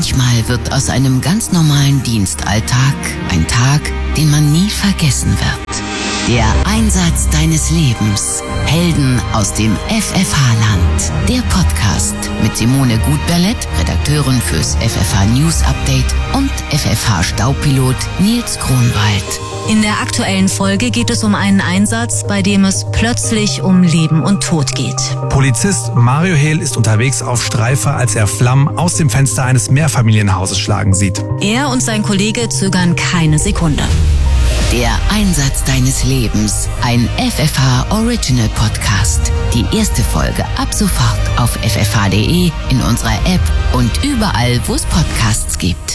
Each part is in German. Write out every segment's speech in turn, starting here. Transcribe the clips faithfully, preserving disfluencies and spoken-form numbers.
Manchmal wird aus einem ganz normalen Dienstalltag ein Tag, den man nie vergessen wird. Der Einsatz deines Lebens. Helden aus dem F F H-Land. Der Podcast mit Simone Gutberlet, Redakteurin fürs F F H News Update, und F F H-Staupilot Nils Kronwald. In der aktuellen Folge geht es um einen Einsatz, bei dem es plötzlich um Leben und Tod geht. Polizist Mario Hehl ist unterwegs auf Streife, als er Flammen aus dem Fenster eines Mehrfamilienhauses schlagen sieht. Er und sein Kollege zögern keine Sekunde. Der Einsatz deines Lebens. Ein F F H Original Podcast. Die erste Folge ab sofort auf f f h punkt d e, in unserer App und überall, wo es Podcasts gibt.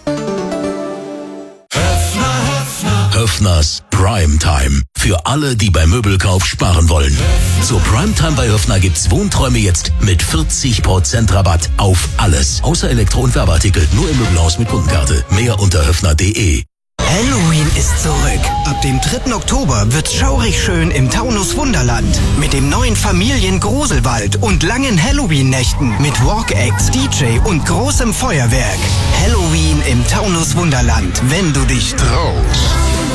Höffners Primetime. Für alle, die beim Möbelkauf sparen wollen. Zur Primetime bei Höffner gibt's Wohnträume jetzt mit vierzig Prozent Rabatt auf alles. Außer Elektro- und Werbeartikel. Nur im Möbelhaus mit Kundenkarte. Mehr unter höffner punkt d e. Halloween ist zurück. Ab dem dritten Oktober wird's schaurig schön im Taunus Wunderland. Mit dem neuen Familiengruselwald und langen Halloween-Nächten mit Walk-Acts, D J und großem Feuerwerk. Halloween im Taunus Wunderland, wenn du dich traust.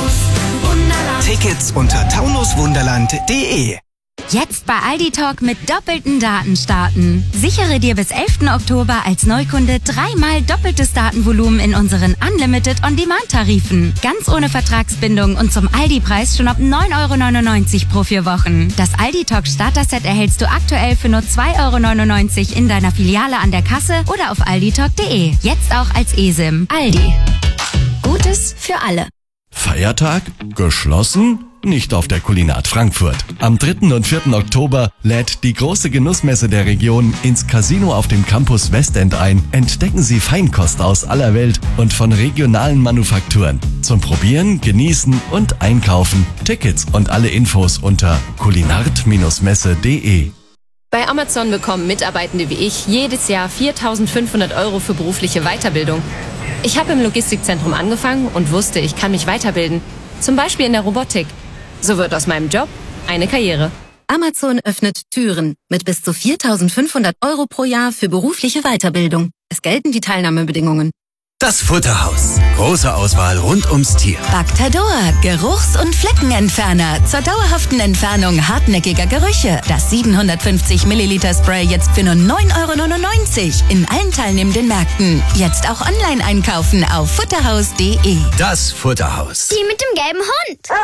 Tickets unter taunus wunderland punkt d e. Jetzt bei Aldi Talk mit doppelten Daten starten. Sichere dir bis elften Oktober als Neukunde dreimal doppeltes Datenvolumen in unseren Unlimited On-Demand-Tarifen. Ganz ohne Vertragsbindung und zum Aldi-Preis schon ab neun Euro neunundneunzig pro vier Wochen. Das Aldi Talk Starter-Set erhältst du aktuell für nur zwei Euro neunundneunzig in deiner Filiale an der Kasse oder auf aldi talk punkt d e. Jetzt auch als eSIM. Aldi. Gutes für alle. Feiertag? Geschlossen? Nicht auf der Kulinat Frankfurt. Am dritten und vierten Oktober lädt die große Genussmesse der Region ins Casino auf dem Campus Westend ein. Entdecken Sie Feinkost aus aller Welt und von regionalen Manufakturen. Zum Probieren, Genießen und Einkaufen. Tickets und alle Infos unter kulinart messe punkt d e. Bei Amazon bekommen Mitarbeitende wie ich jedes Jahr viertausendfünfhundert Euro für berufliche Weiterbildung. Ich habe im Logistikzentrum angefangen und wusste, ich kann mich weiterbilden. Zum Beispiel in der Robotik. So wird aus meinem Job eine Karriere. Amazon öffnet Türen mit bis zu viertausendfünfhundert Euro pro Jahr für berufliche Weiterbildung. Es gelten die Teilnahmebedingungen. Das Futterhaus. Große Auswahl rund ums Tier. Bactador, Geruchs- und Fleckenentferner zur dauerhaften Entfernung hartnäckiger Gerüche. Das siebenhundertfünfzig Milliliter Spray jetzt für nur neun Euro neunundneunzig in allen teilnehmenden Märkten. Jetzt auch online einkaufen auf futterhaus punkt d e. Das Futterhaus. Die mit dem gelben Hund.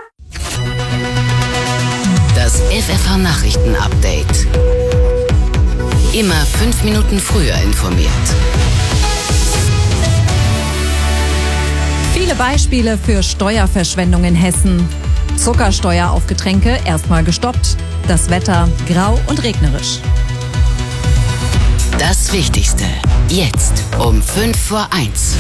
Das F F H-Nachrichten-Update. Immer fünf Minuten früher informiert. Viele Beispiele für Steuerverschwendung in Hessen. Zuckersteuer auf Getränke erstmal gestoppt. Das Wetter grau und regnerisch. Das Wichtigste. Jetzt um fünf vor eins.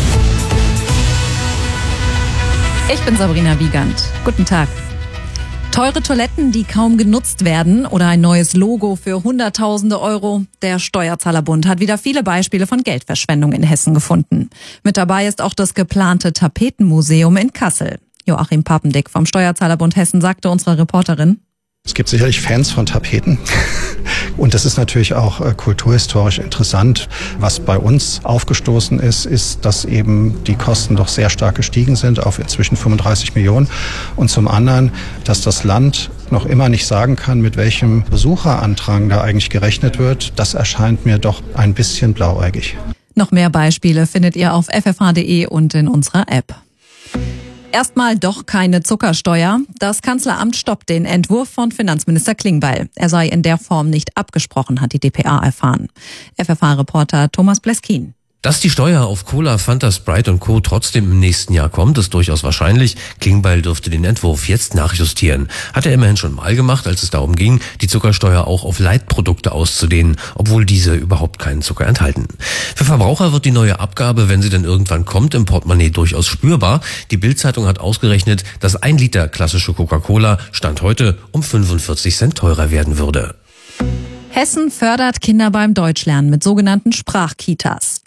Ich bin Sabrina Wiegand. Guten Tag. Teure Toiletten, die kaum genutzt werden, oder ein neues Logo für Hunderttausende Euro. Der Steuerzahlerbund hat wieder viele Beispiele von Geldverschwendung in Hessen gefunden. Mit dabei ist auch das geplante Tapetenmuseum in Kassel. Joachim Papendick vom Steuerzahlerbund Hessen sagte unserer Reporterin: Es gibt sicherlich Fans von Tapeten. Und das ist natürlich auch äh, kulturhistorisch interessant. Was bei uns aufgestoßen ist, ist, dass eben die Kosten doch sehr stark gestiegen sind auf inzwischen fünfunddreißig Millionen. Und zum anderen, dass das Land noch immer nicht sagen kann, mit welchem Besucherandrang da eigentlich gerechnet wird. Das erscheint mir doch ein bisschen blauäugig. Noch mehr Beispiele findet ihr auf f f h punkt d e und in unserer App. Erstmal doch keine Zuckersteuer. Das Kanzleramt stoppt den Entwurf von Finanzminister Klingbeil. Er sei in der Form nicht abgesprochen, hat die d p a erfahren. F F H-Reporter Thomas Bleskin. Dass die Steuer auf Cola, Fanta, Sprite und Co. trotzdem im nächsten Jahr kommt, ist durchaus wahrscheinlich. Klingbeil dürfte den Entwurf jetzt nachjustieren. Hat er immerhin schon mal gemacht, als es darum ging, die Zuckersteuer auch auf Leitprodukte auszudehnen, obwohl diese überhaupt keinen Zucker enthalten. Für Verbraucher wird die neue Abgabe, wenn sie dann irgendwann kommt, im Portemonnaie durchaus spürbar. Die Bild-Zeitung hat ausgerechnet, dass ein Liter klassische Coca-Cola Stand heute um fünfundvierzig Cent teurer werden würde. Hessen fördert Kinder beim Deutschlernen mit sogenannten Sprachkitas.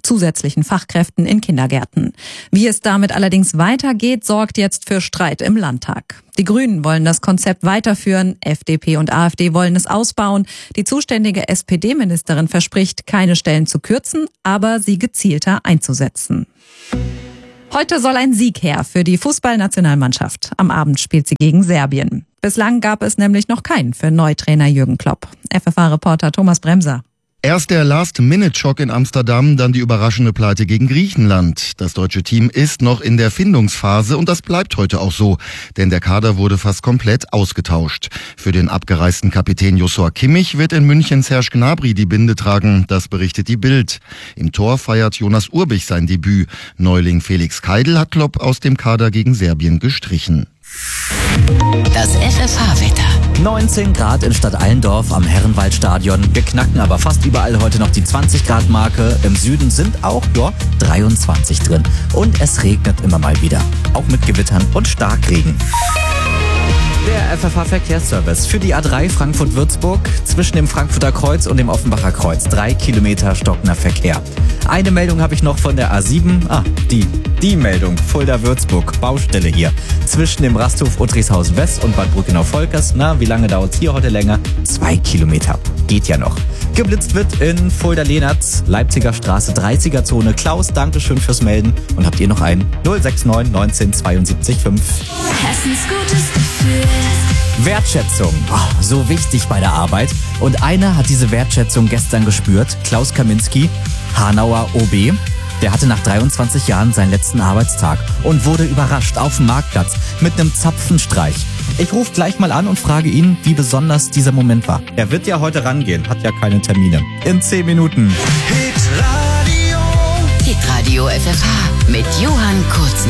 zusätzlichen Fachkräften in Kindergärten. Wie es damit allerdings weitergeht, sorgt jetzt für Streit im Landtag. Die Grünen wollen das Konzept weiterführen, F D P und AfD wollen es ausbauen. Die zuständige S P D-Ministerin verspricht, keine Stellen zu kürzen, aber sie gezielter einzusetzen. Heute soll ein Sieg her für die Fußballnationalmannschaft. Am Abend spielt sie gegen Serbien. Bislang gab es nämlich noch keinen für Neutrainer Jürgen Klopp. F F A-Reporter Thomas Bremser. Erst der Last-Minute-Schock in Amsterdam, dann die überraschende Pleite gegen Griechenland. Das deutsche Team ist noch in der Findungsphase und das bleibt heute auch so, denn der Kader wurde fast komplett ausgetauscht. Für den abgereisten Kapitän Joshua Kimmich wird in München Serge Gnabry die Binde tragen, das berichtet die Bild. Im Tor feiert Jonas Urbich sein Debüt. Neuling Felix Keidl hat Klopp aus dem Kader gegen Serbien gestrichen. Das F F H-Wetter. neunzehn Grad in Stadt Allendorf am Herrenwaldstadion. Wir knacken aber fast überall heute noch die zwanzig Grad Marke. Im Süden sind auch ja, dreiundzwanzig drin. Und es regnet immer mal wieder. Auch mit Gewittern und Starkregen. Der F F H-Verkehrsservice für die A drei Frankfurt-Würzburg zwischen dem Frankfurter Kreuz und dem Offenbacher Kreuz. Drei Kilometer stockender Verkehr. Eine Meldung habe ich noch von der A sieben. Ah, die, die Meldung. Fulda-Würzburg. Baustelle hier. Zwischen dem Rasthof Uttrichshausen West und Bad Brückenau-Volkers. Na, wie lange dauert es hier heute länger? Zwei Kilometer. Geht ja noch. Geblitzt wird in Fulda-Lehnertz, Leipziger Straße, dreißiger Zone. Klaus, Dankeschön fürs Melden. Und habt ihr noch einen? null sechs neun neunzehn zweiundsiebzig fünf. Hessens gutes Gefühl. Wertschätzung, oh, so wichtig bei der Arbeit. Und einer hat diese Wertschätzung gestern gespürt, Klaus Kaminski, Hanauer O B. Der hatte nach dreiundzwanzig Jahren seinen letzten Arbeitstag und wurde überrascht auf dem Marktplatz mit einem Zapfenstreich. Ich rufe gleich mal an und frage ihn, wie besonders dieser Moment war. Er wird ja heute rangehen, hat ja keine Termine. In zehn Minuten. Hitradio F F H mit Johann Kurz.